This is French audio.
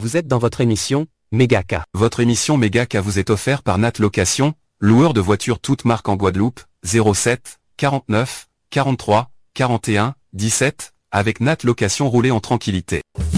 Vous êtes dans votre émission, Mégaka. Votre émission Mégaka vous est offerte par Nat Location, loueur de voitures toutes marques en Guadeloupe, 07 49 43 41 17, avec Nat Location, roulez en tranquillité.